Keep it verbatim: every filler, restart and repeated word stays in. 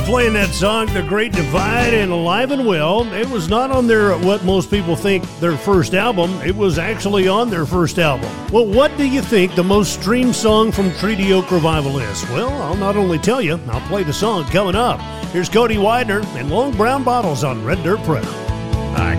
playing that song, The Great Divide, and Alive and Well. It was not on their, what most people think, their first album. It was actually on their first album. Well, what do you think the most streamed song from Treaty Oak Revival is? Well, I'll not only tell you, I'll play the song coming up. Here's Cody Widener and Long Brown Bottles on Red Dirt Pro.